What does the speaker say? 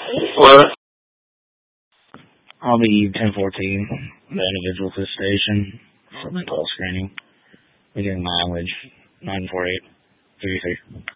What? I'll be 1014, the individual to the station for mental health screening. Beginning mileage 94833.